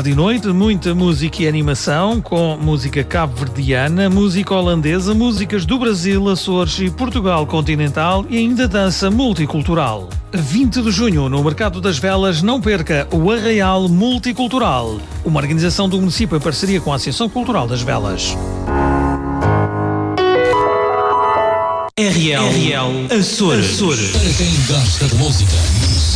tarde e noite, muita música e animação, com música cabo-verdiana, música holandesa, músicas do Brasil, Açores e Portugal continental e ainda dança multicultural. 20 de junho, no Mercado das Velas, não perca o Arraial Multicultural, uma organização do município em parceria com a Associação Cultural das Velas. RL Açores. Para quem gosta de música.